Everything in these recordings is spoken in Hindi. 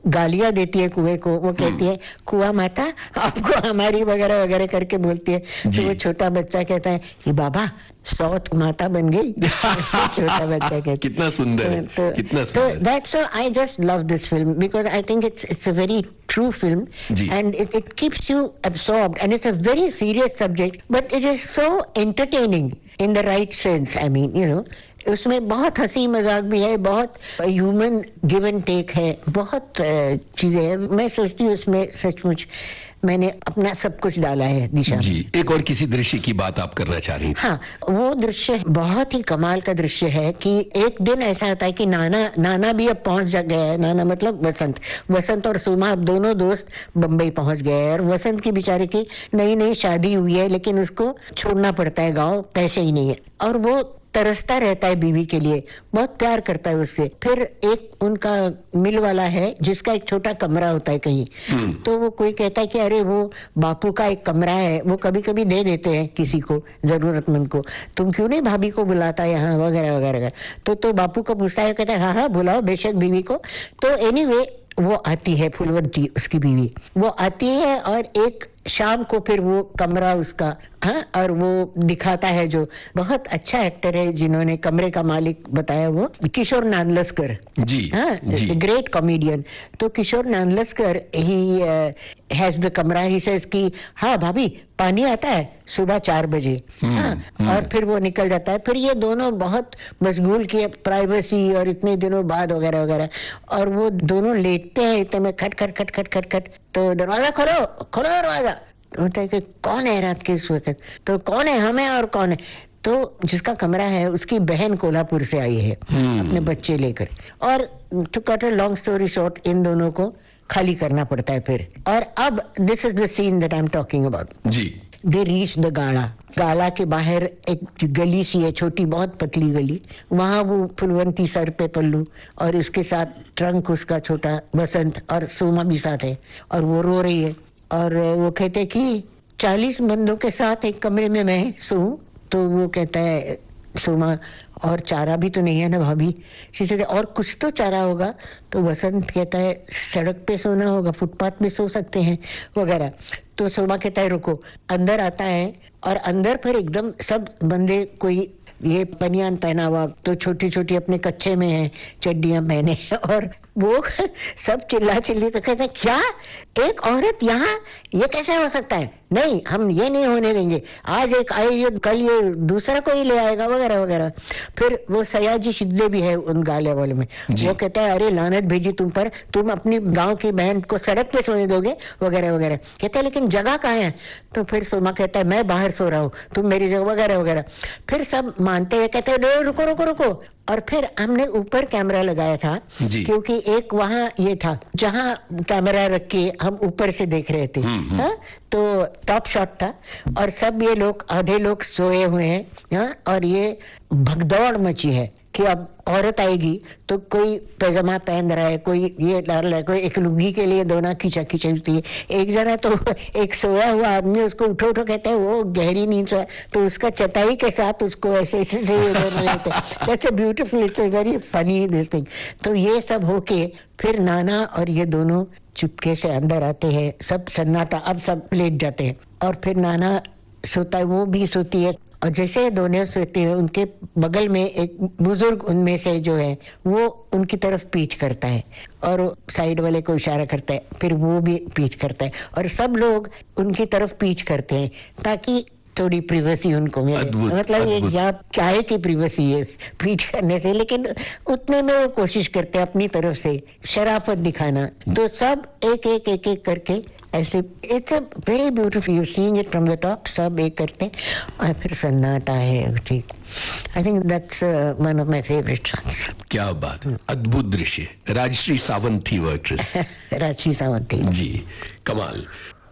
गालियां देती है कुएं को, वो कहती है कुआं माता आपको हमारी वगैरह वगैरह करके बोलती है। तो वो छोटा बच्चा कहता है कि बाबा सौत माता बन गई। छोटा बच्चा कहता है। कितना सुंदर है, कितना सुंदर। तो that's I just love this film because I think it's a very true film and it keeps you absorbed and it's a very serious subject but it is so entertaining in the right sense. I mean, you know, उसमें बहुत हंसी मजाक भी है, बहुत ह्यूमन गिव एंड टेक है, बहुत चीजें हैं। मैं सोचती हूँ उसमें सचमुच मैंने अपना सब कुछ डाला है दिशा जी। एक और किसी दृश्य की बात आप करना चाह रही थी? हाँ, वो दृश्य बहुत ही कमाल का दृश्य है कि एक दिन ऐसा होता है कि नाना भी अब पहुंच गया है। नाना मतलब वसंत और सुमा अब दोनों दोस्त बम्बई पहुंच गए हैं और वसंत की बेचारे की नई नई शादी हुई है लेकिन उसको छोड़ना पड़ता है गाँव, पैसे ही नहीं है और वो तरसता रहता है बीवी के लिए, बहुत प्यार करता है उससे। फिर एक उनका मिल वाला है जिसका एक छोटा कमरा होता है कहीं, तो वो कोई कहता है कि अरे वो बापू का एक कमरा है, वो कभी कभी दे देते हैं किसी को जरूरतमंद को, तुम क्यों नहीं भाभी को बुलाता यहाँ वगैरह वगैरह। तो बापू को पूछता है, कहता है हाँ हाँ बुलाओ बेशक बीवी को। तो एनीवे वो आती है, फुलवंती उसकी बीवी, वो आती है और एक शाम को फिर वो कमरा उसका, हाँ, और वो दिखाता है जो बहुत अच्छा एक्टर है जिन्होंने कमरे का मालिक बताया, वो किशोर नानलस्कर जी, हाँ, ग्रेट कॉमेडियन। तो किशोर नानलस्कर ही हैज द कमरा, ही सेज कि हाँ भाभी पानी आता है सुबह 4 बजे, हाँ, और फिर वो निकल जाता है। फिर ये दोनों बहुत मशगूल किए प्राइवेसी और इतने दिनों बाद वगैरह वगैरह, और वो दोनों लेटते हैं इतने में खट खट खट खट खट खट, तो दरवाजा खोलो दरवाजा। होता है कि कौन है रात के इस वक्त, तो कौन है, हमें और कौन है। तो जिसका कमरा है उसकी बहन कोल्हापुर से आई है अपने बच्चे लेकर, और to cut a long story short इन दोनों को खाली करना पड़ता है फिर। और अब this is the seen that I am talking about ji. They reach the गाला के बाहर एक गली सी है, छोटी बहुत पतली गली, वहां वो फुलवंती सर पे पल्लू और उसके साथ ट्रंक उसका छोटा वसंत और सोमा भी साथ है, और वो रो रही है और वो कहते कि 40 बंदों के साथ एक कमरे में मैं सोऊं। तो वो कहता है सोमा और चारा भी तो नहीं है ना भाभी, और कुछ तो चारा होगा। तो वसंत कहता है सड़क पे सोना होगा, फुटपाथ में सो सकते हैं वगैरह। तो सोमा कहता है रुको, अंदर आता है और अंदर फिर एकदम सब बंदे, कोई ये बनियान पहना हुआ, तो छोटी छोटी अपने कच्चे में है चड्डियां पहने, और वो सब चिल्ला चिल्ली। तो कहते हैं क्या एक औरत यहाँ, ये कैसे हो सकता है, नहीं हम ये नहीं होने देंगे, आज एक आई कल ये दूसरा कोई ले आएगा वगैरह वगैरह। फिर वो सयाजी शिद्दे भी है उन गाले वाले में, वो कहता है अरे लानत भेजी तुम पर, तुम अपनी गांव की बहन को सड़क पे सोने दोगे वगैरह वगैरह। कहते हैं लेकिन जगह कहाँ है। तो फिर सोमा कहता है मैं बाहर सो रहा हूँ, तुम मेरी जगह वगैरह वगैरह। फिर सब मानते हैं, कहते हैं रुको रुको रुको। और फिर हमने ऊपर कैमरा लगाया था क्योंकि एक वहाँ ये था जहाँ कैमरा रख के हम ऊपर से देख रहे थे, हाँ? तो टॉप शॉट था और सब ये लोग, आधे लोग सोए हुए हैं, हाँ? और ये भगदौड़ मची है कि अब औरत आएगी तो कोई पैजामा पहन रहा है, कोई ये डाल रहा है, कोई एक लुंगी के लिए दोना खींचा खींचती है। एक जना तो एक सोया हुआ आदमी, उसको उठो उठो कहते हैं, वो गहरी नींद सोया, तो उसका चटाई के साथ उसको ऐसे ऐसे लेते हैं। That's a beautiful, it's a very funny this thing. तो ये सब होके फिर नाना और ये दोनों चुपके से अंदर आते हैं, सब सन्नाटा, अब सब लेट जाते हैं और फिर नाना सोता है, वो भी सोती है। और जैसे दोनों सोते हैं उनके बगल में एक बुजुर्ग उनमें से जो है वो उनकी तरफ पीठ करता है और साइड वाले को इशारा करता है, फिर वो भी पीठ करता है और सब लोग उनकी तरफ पीठ करते हैं ताकि थोड़ी प्रिवेसी उनको मिले। मतलब ये क्या है कि प्रिवेसी है पीठ करने से, लेकिन उतने में वो कोशिश करते हैं अपनी तरफ से शराफत दिखाना। तो सब एक एक एक एक करके ऐसे, it's a very beautiful, you seeing it from the top, सब एक करते हैं और फिर सन्नाटा है। ठीक, I think that's one of my favourite shots. क्या बात, अद्भुत दृश्य। राजश्री सावंत थी वो एक्ट्रेस। राजश्री सावंत थी जी, कमाल।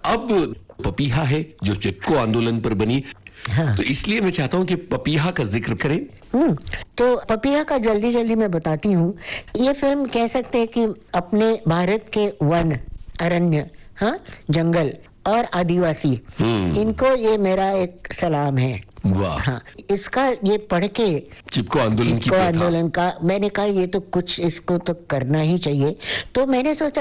अब पपीहा है जो चिपको आंदोलन पर बनी, हाँ। तो इसलिए मैं चाहता हूँ कि पपीहा का जिक्र करें। तो पपीहा का जल्दी जल्दी मैं बताती हूँ। ये फिल्म कह सकते हैं कि अपने भारत के वन, अरण्य, हाँ, जंगल और आदिवासी, इनको ये मेरा एक सलाम है। वाह, हाँ, इसका ये पढ़ के चिपको आंदोलन का मैंने कहा ये तो कुछ इसको तो करना ही चाहिए। तो मैंने सोचा